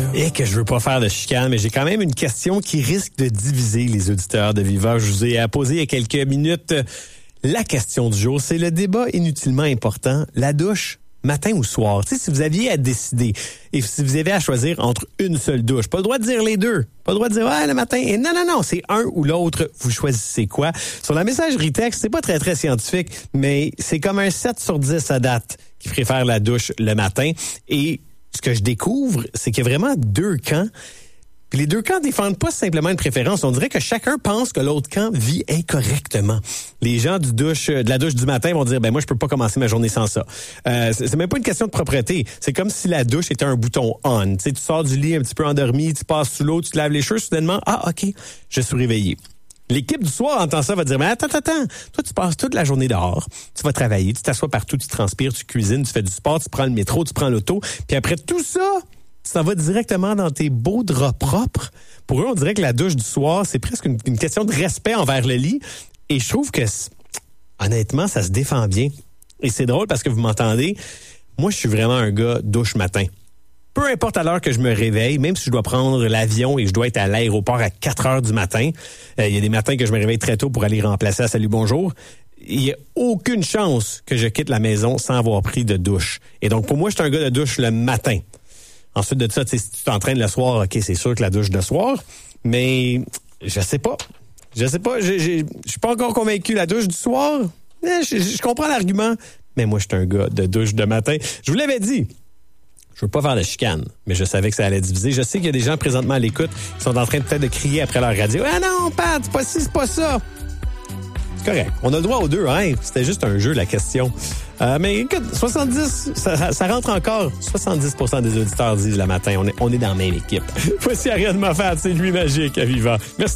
Et que je veux pas faire de chicane, mais j'ai quand même une question qui risque de diviser les auditeurs de Viva. Je vous ai posé il y a quelques minutes la question du jour. C'est le débat inutilement important. La douche, matin ou soir? Tu sais, si vous aviez à décider et si vous aviez à choisir entre une seule douche, pas le droit de dire les deux. Pas le droit de dire, le matin. Et non, c'est un ou l'autre. Vous choisissez quoi? Sur la messagerie texte, c'est pas très, très scientifique, mais c'est comme un 7 sur 10 à date qui préfère la douche le matin. Et ce que je découvre, c'est qu'il y a vraiment deux camps. Puis les deux camps défendent pas simplement une préférence. On dirait que chacun pense que l'autre camp vit incorrectement. Les gens de la douche du matin vont dire, moi, je peux pas commencer ma journée sans ça. C'est même pas une question de propreté. C'est comme si la douche était un bouton on. Tu sais, tu sors du lit un petit peu endormi, tu passes sous l'eau, tu te laves les cheveux, soudainement, OK, je suis réveillé. L'équipe du soir entend ça, va dire, mais attends. Toi, tu passes toute la journée dehors. Tu vas travailler, tu t'assois partout, tu transpires, tu cuisines, tu fais du sport, tu prends le métro, tu prends l'auto. Puis après tout ça, tu s'en vas directement dans tes beaux draps propres. Pour eux, on dirait que la douche du soir, c'est presque une question de respect envers le lit. Et je trouve que, honnêtement, ça se défend bien. Et c'est drôle parce que vous m'entendez. Moi, je suis vraiment un gars douche matin. Peu importe à l'heure que je me réveille, même si je dois prendre l'avion et je dois être à l'aéroport à 4 heures du matin, il y a des matins que je me réveille très tôt pour aller remplacer à Salut Bonjour, il n'y a aucune chance que je quitte la maison sans avoir pris de douche. Et donc, pour moi, je suis un gars de douche le matin. Ensuite de ça, si tu t'entraînes le soir, OK, c'est sûr que la douche de soir, mais je sais pas. Je suis pas encore convaincu. La douche du soir, je comprends l'argument, mais moi, je suis un gars de douche de matin. Je vous l'avais dit. Je veux pas faire de chicane, mais je savais que ça allait diviser. Je sais qu'il y a des gens présentement à l'écoute qui sont en train peut-être de crier après leur radio. Ah non, Pat, c'est pas ci, c'est pas ça. C'est correct. On a le droit aux deux, hein. C'était juste un jeu, la question. Mais écoute, 70, ça rentre encore. 70% des auditeurs disent le matin. On est dans la même équipe. Voici Ariane Moffat, c'est lui magique à Viva. Merci.